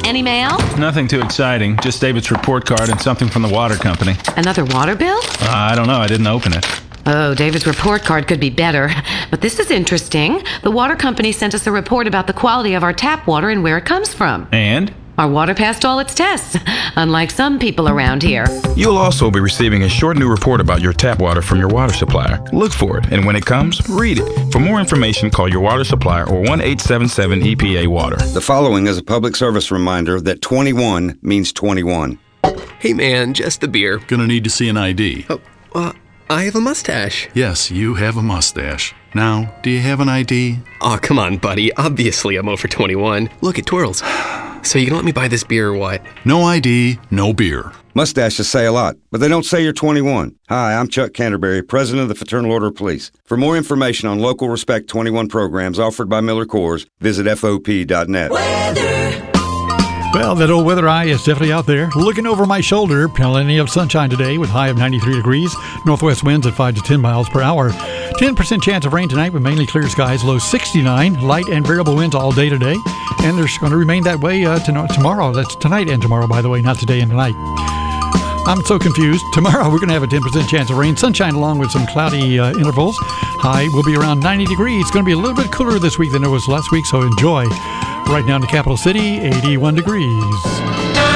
Any mail? Nothing too exciting. Just David's report card and something from the water company. Another water bill? I don't know. I didn't open it. Oh, David's report card could be better. But this is interesting. The water company sent us a report about the quality of our tap water and where it comes from. And? Our water passed all its tests, unlike some people around here. You'll also be receiving a short new report about your tap water from your water supplier. Look for it, and when it comes, read it. For more information, call your water supplier or 1-877-EPA-WATER. The following is a public service reminder that 21 means 21. Hey man, just the beer. Gonna need to see an ID. I have a mustache. Yes, you have a mustache. Now, do you have an ID? Aw, come on, buddy. Obviously I'm over 21. Look, it twirls. So you gonna let me buy this beer or what? No ID, no beer. Mustaches say a lot, but they don't say you're 21. Hi, I'm Chuck Canterbury, President of the Fraternal Order of Police. For more information on local Respect 21 programs offered by Miller Coors, visit FOP.net. Well, that old weather eye is definitely out there. Looking over my shoulder, plenty of sunshine today with high of 93 degrees. Northwest winds at 5 to 10 miles per hour. 10% chance of rain tonight with mainly clear skies. Low 69. Light and variable winds all day today. And they're going to remain that way tomorrow. That's tonight and tomorrow, by the way, not today and tonight. I'm so confused. Tomorrow we're going to have a 10% chance of rain. Sunshine along with some cloudy intervals. High will be around 90 degrees. It's going to be a little bit cooler this week than it was last week, so enjoy. Right now in the capital city, 81 degrees.